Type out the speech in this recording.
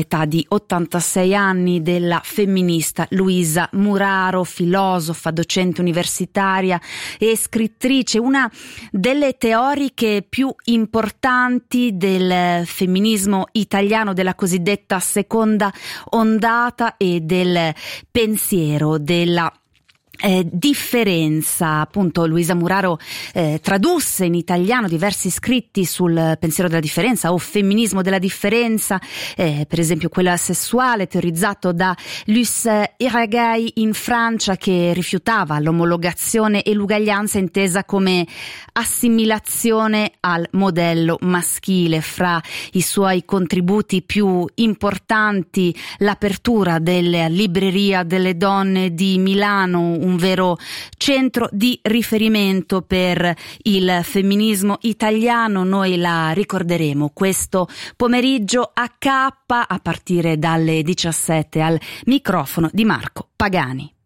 all'età di 86 anni della femminista Luisa Muraro, filosofa, docente universitaria e scrittrice, una delle teoriche più importanti del femminismo italiano, della cosiddetta seconda ondata e del pensiero della differenza. Appunto, Luisa Muraro tradusse in italiano diversi scritti sul pensiero della differenza o femminismo della differenza, per esempio quella sessuale, teorizzato da Luce Iragai in Francia, che rifiutava l'omologazione e l'uguaglianza intesa come assimilazione al modello maschile. Fra i suoi contributi più importanti l'apertura della Libreria delle Donne di Milano, un vero centro di riferimento per il femminismo italiano. Noi la ricorderemo questo pomeriggio a partire dalle 17 al microfono di Marco Pagani.